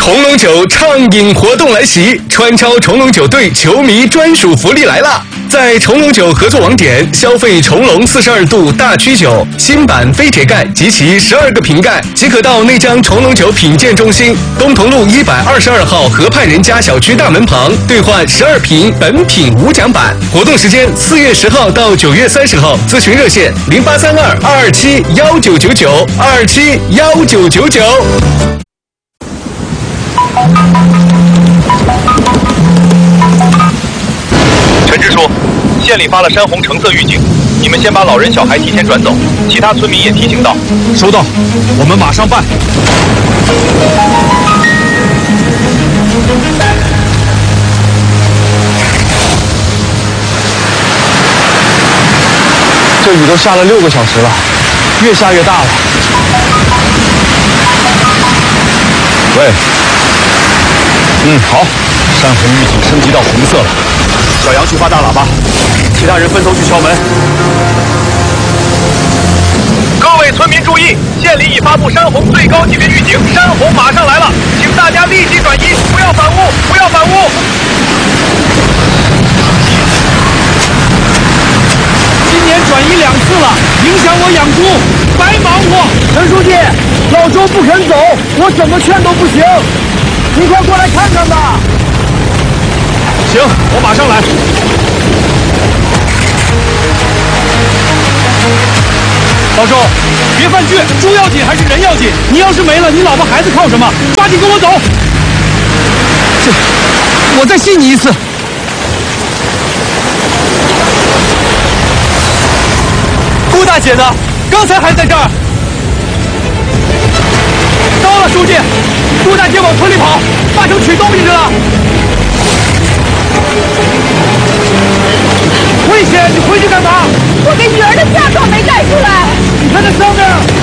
重龙酒畅饮活动来袭，川超重龙酒队球迷专属福利来了！在重龙酒合作网点消费重龙42度大曲酒新版飞铁盖及其12个瓶盖，即可到内江重龙酒品鉴中心东同路122号河畔人家小区大门旁兑换12瓶本品无奖版。活动时间4月10号到9月30号，咨询热线0832-227-1999 227-1999。 陈支书，县里发了山洪橙色预警，你们先把老人小孩提前转走，其他村民也提醒到。 收到，我们马上办。这雨都下了6个小时了，越下越大了。喂，好，山洪预警升级到红色了。小杨去发大喇叭，其他人分头去敲门。 各位村民注意，县里已发布山洪最高级别预警，山洪马上来了，请大家立即转移，不要反屋，不要反屋。 今年转移2次了，影响我养猪，白忙活。陈书记，老周不肯走，我怎么劝都不行，你快过来看看吧。行，我马上来。老周，别犯倔，猪要紧还是人要紧？你要是没了，你老婆孩子靠什么？抓紧跟我走。我再信你一次。顾大姐呢？刚才还在这儿。糟了，书记，顾大姐往村里跑，八成取东西去了。危险！你回去干嘛？ 我给女儿的嫁妆没带出来。 你看那上面。